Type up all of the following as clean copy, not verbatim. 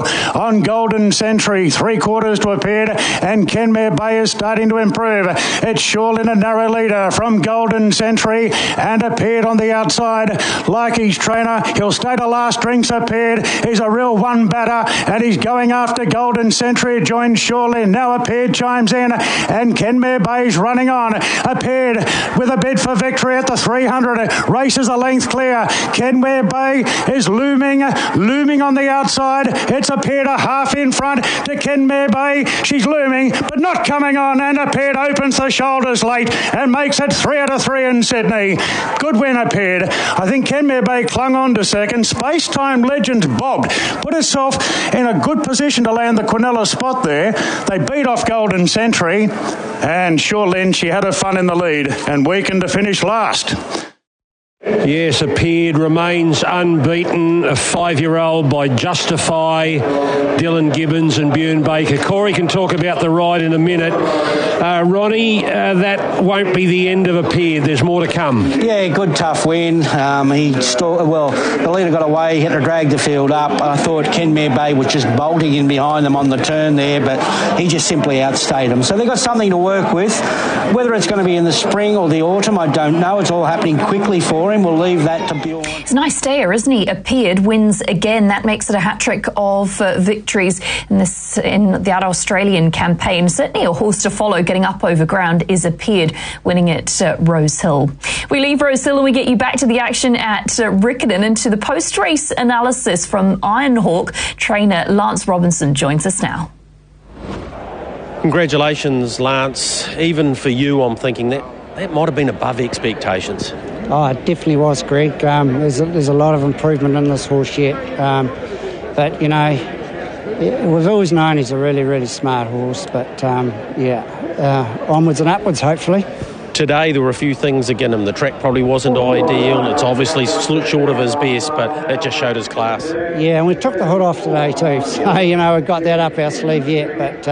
on Golden Century. 3/4 to a period, and Kenmare Bay is starting to improve. It's Shorelin a narrow leader from Golden Century, and appeared on the outside like his trainer. He'll stay to last. Drinks appeared. He's a real one batter, and he's going after Golden Century. Joins Shorelin. Now appeared chimes in, and Kenmare Bay's running on. Appeared with a bid for victory at the 300. Races a length clear. Kenmare Bay is looming on the outside. It's appeared a half in front to Kenmare Bay. She's looming, but not coming on, and appeared opens the shoulders late and makes it 3 out of 3 in Sydney. Good win appeared. I think Kenmare Bay clung on to second. Space Time Legends bobbed, put herself in a good position to land the Quinella spot there. They beat off Golden Century, and Shorelin, she had her fun in the lead and weakened to finish last. Yes, appeared, remains unbeaten. A 5-year-old by Justify, Dylan Gibbons and Bjorn Baker. Corey can talk about the ride in a minute. Ronnie, that won't be the end of Appeared. There's more to come. Yeah, good tough win. The leader got away, had to drag the field up. I thought Kenmare Bay was just bolting in behind them on the turn there, but he just simply outstayed them. So they've got something to work with. Whether it's going to be in the spring or the autumn, I don't know. It's all happening quickly for him. We'll leave that to Bjorn. He's a nice stayer, isn't he? Appeared, wins again. That makes it a hat-trick of victories in the Out Australian campaign. Certainly a horse to follow getting up over ground is Appeared, winning at Rose Hill. We leave Rose Hill and we get you back to the action at Riccarton and to the post-race analysis from Ironhawk. Trainer Lance Robinson joins us now. Congratulations, Lance. Even for you, I'm thinking that might have been above expectations. Oh, it definitely was, Greg. There's a lot of improvement in this horse yet. But, you know, we've always known he's a really, really smart horse. But, onwards and upwards, hopefully. Today there were a few things again him. The track probably wasn't ideal. It's obviously short of his best, but it just showed his class. Yeah, and we took the hood off today too. So, you know, we've got that up our sleeve yet. But,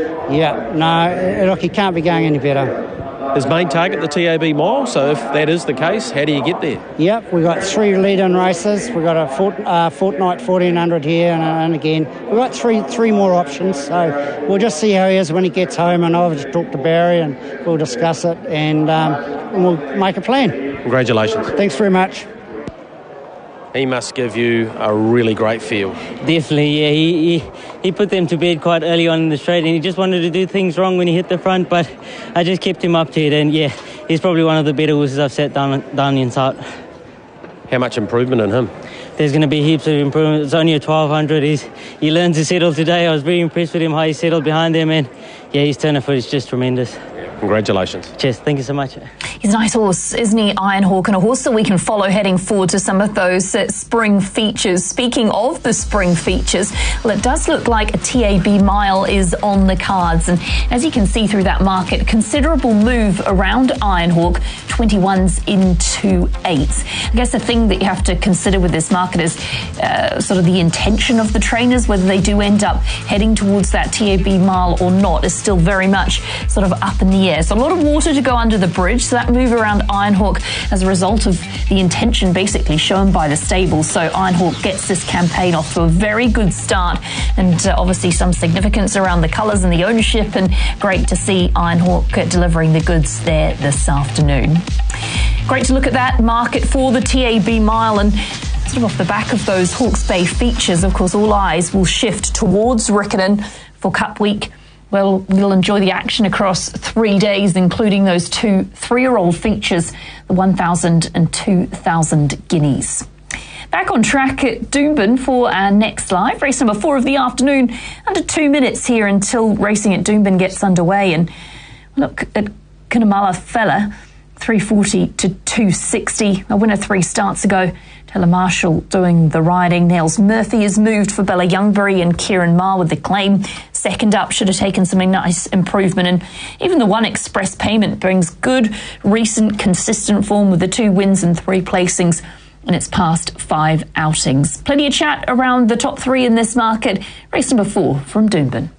look, he can't be going any better. His main target, the TAB mile, so if that is the case, how do you get there? Yep, we've got 3 lead-in races. We've got a fortnight 1400 here and again. We've got three more options, so we'll just see how he is when he gets home, and I'll just talk to Barry and we'll discuss it and we'll make a plan. Congratulations. Thanks very much. He must give you a really great feel. Definitely, yeah. He put them to bed quite early on in the straight, and he just wanted to do things wrong when he hit the front, but I just kept him up to it, and yeah, he's probably one of the better horses I've set down inside. How much improvement in him? There's going to be heaps of improvement. It's only a 1200. He learned to settle today. I was very impressed with him, how he settled behind them, and yeah, his turn of foot is just tremendous. Congratulations. Cheers, thank you so much. He's a nice horse, isn't he, Ironhawk, and a horse that we can follow heading forward to some of those spring features. Speaking of the spring features, well, it does look like a TAB mile is on the cards, and as you can see through that market, considerable move around Ironhawk, 21s into 8s. I guess the thing that you have to consider with this market is sort of the intention of the trainers, whether they do end up heading towards that TAB mile or not is still very much sort of up in the air. So a lot of water to go under the bridge, so that move around Ironhawk as a result of the intention basically shown by the stable. So Ironhawk gets this campaign off to a very good start, and obviously some significance around the colours and the ownership, and great to see Ironhawk delivering the goods there this afternoon. Great to look at that market for the TAB mile, and sort of off the back of those Hawke's Bay features, of course, all eyes will shift towards Riccarton for Cup Week. Well, we'll enjoy the action across 3 days, including those 2 3-year-old features, the 1,000 and 2,000 guineas. Back on track at Doomben for our next live, race number 4 of the afternoon. Under 2 minutes here until racing at Doomben gets underway. And look at Cunnamulla Fella, 340 to 260. A winner 3 starts ago. Taylor Marshall doing the riding. Nails Murphy is moved for Bella Youngbury, and Kieran Marr with the claim. Second up should have taken some nice improvement, and even the One Express Payment brings good, recent, consistent form with the 2 wins and 3 placings in its past 5 outings. Plenty of chat around the top 3 in this market. Race number 4 from Doomben.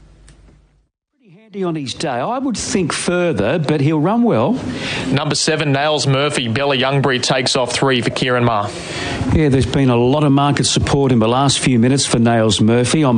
On his day, I would think further, but he'll run well. Number 7, Nails Murphy. Bella Youngbury takes off 3 for Kieran Marr. Yeah, there's been a lot of market support in the last few minutes for Nails Murphy.